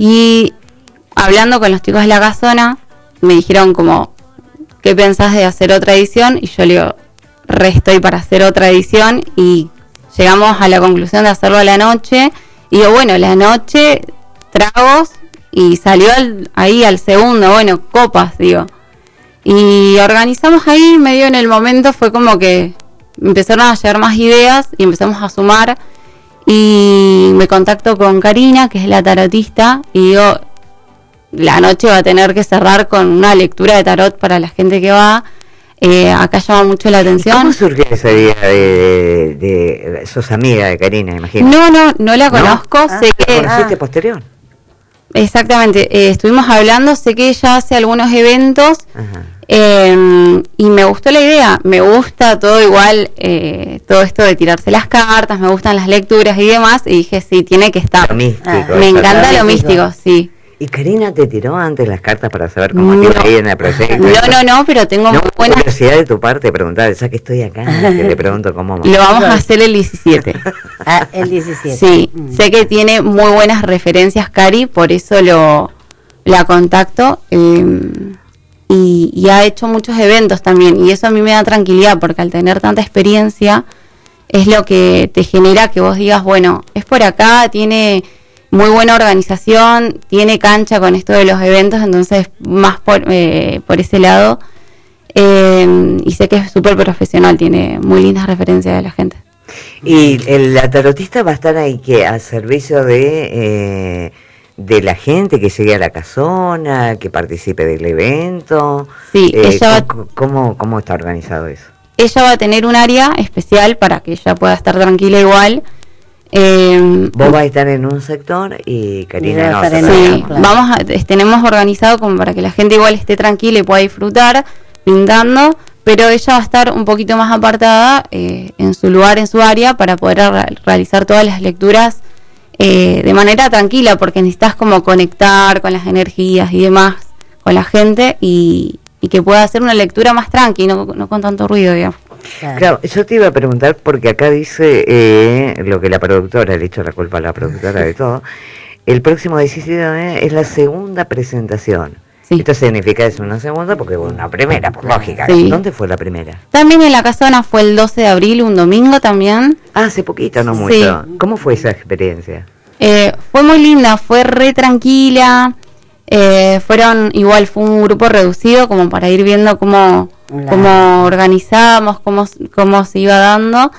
Y hablando con los chicos de la casona, me dijeron como, ¿qué pensás de hacer otra edición? Y yo le digo, estoy para hacer otra edición, y llegamos a la conclusión de hacerlo a la noche. Y digo, bueno, la noche, tragos, y salió ahí al segundo, bueno, copas, digo. Y organizamos ahí, medio en el momento, fue como que empezaron a llegar más ideas y empezamos a sumar. Y me contacto con Karina, que es la tarotista, y digo, la noche va a tener que cerrar con una lectura de tarot para la gente que va. Acá llama mucho la atención. ¿Cómo surgió esa idea de sos amiga de Karina, imagino? No la conozco. Sé ¿La que conociste posterior? Exactamente, estuvimos hablando, sé que ella hace algunos eventos. Ajá. Y me gustó la idea, me gusta todo igual, todo esto de tirarse las cartas, me gustan las lecturas y demás, y dije, sí, tiene que estar. Lo místico. Me encanta lo místico, sí. ¿Y Karina te tiró antes las cartas para saber cómo te iba a ir en el proyecto? No, pero tengo muy buena curiosidad de tu parte preguntar, ya que estoy acá, que le pregunto cómo. Lo vamos a hacer el 17. El 17. Sí, sé que tiene muy buenas referencias Cari, por eso la contacto. Y ha hecho muchos eventos también, y eso a mí me da tranquilidad, porque al tener tanta experiencia es lo que te genera que vos digas, bueno, es por acá, tiene muy buena organización, tiene cancha con esto de los eventos, entonces más por ese lado. Y sé que es súper profesional, tiene muy lindas referencias de la gente. Y la tarotista va a estar ahí que a servicio de la gente que llegue a la casona, que participe del evento. Sí, ella ¿cómo está organizado eso? Ella va a tener un área especial para que ella pueda estar tranquila igual. Vos vas a estar en un sector y Karina en otro. Sí, claro. Tenemos organizado como para que la gente igual esté tranquila y pueda disfrutar pintando, pero ella va a estar un poquito más apartada en su lugar, en su área, para poder realizar todas las lecturas de manera tranquila, porque necesitas como conectar con las energías y demás, con la gente, y que pueda hacer una lectura más tranqui, no con tanto ruido, digamos. Claro, yo te iba a preguntar porque acá dice lo que la productora, le echo la culpa a la productora de todo, el próximo 17 es la segunda presentación. Sí. Esto significa es una segunda porque fue una primera, por lógica. Sí. ¿Dónde fue la primera? También en la casona, fue el 12 de abril, un domingo también. Hace poquito, no mucho. Sí. ¿Cómo fue esa experiencia? Fue muy linda, fue re tranquila. Igual fue un grupo reducido como para ir viendo cómo organizábamos, cómo se iba dando.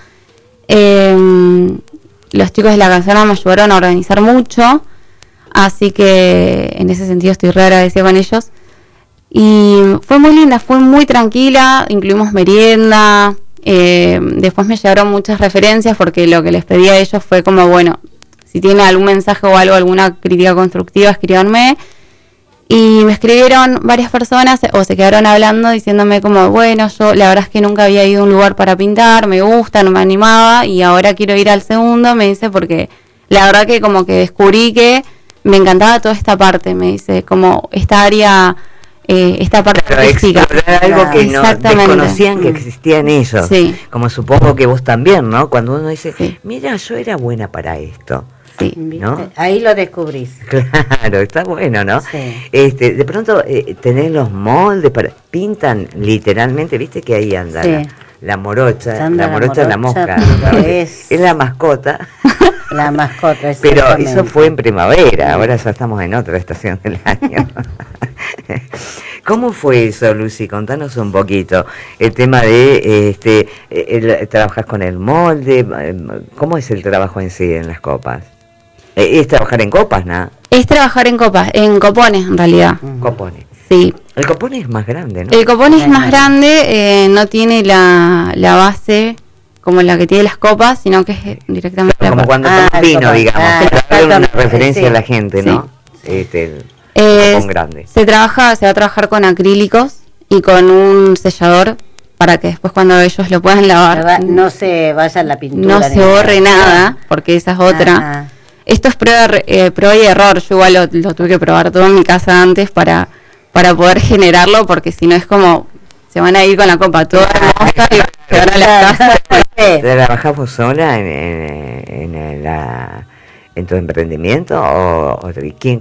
Los chicos de la casona me ayudaron a organizar mucho, así que en ese sentido estoy re agradecida con ellos. Y fue muy linda, fue muy tranquila, incluimos merienda. Después me llegaron muchas referencias, porque lo que les pedí a ellos fue como, bueno, si tienen algún mensaje o algo, alguna crítica constructiva, escríbanme. Y me escribieron varias personas, o se quedaron hablando diciéndome como, bueno, yo la verdad es que nunca había ido a un lugar para pintar, me gusta, no me animaba, y ahora quiero ir al segundo, me dice, porque la verdad que como que descubrí que me encantaba toda esta parte, me dice, como esta área, esta parte artística. Explorar algo que no desconocían que existía en ellos. Sí. Como supongo que vos también, ¿no? Cuando uno dice, mira, yo era buena para esto. Sí, ¿no? Ahí lo descubrís. Claro, está bueno, ¿no? Sí. De pronto tenés los moldes, pintan literalmente, viste que ahí anda la morocha, la mosca, ¿no? Es la mascota. La mascota, pero eso fue en primavera, ahora ya estamos en otra estación del año. ¿Cómo fue eso, Lucy? Contanos un poquito. El tema de, trabajas con el molde, ¿cómo es el trabajo en sí en las copas? ¿Es trabajar en copas, no? Es trabajar en copas, en copones en realidad. Copones. Sí. El copón es más grande, ¿no? El copón es más grande, no tiene la base como la que tiene las copas, sino que es directamente... Claro, como cuando tomas vino, digamos, para darle una referencia a la gente, ¿no? El copón grande. Se va a trabajar con acrílicos y con un sellador, para que después cuando ellos lo puedan lavar... No se vaya la pintura. No se borre nada, porque esa es otra. Esto es prueba y error. Yo igual lo tuve que probar todo en mi casa antes para poder generarlo, porque si no es como se van a ir con la copa toda hermosa y se van a la casa. ¿Trabajás vos sola en tu emprendimiento o quién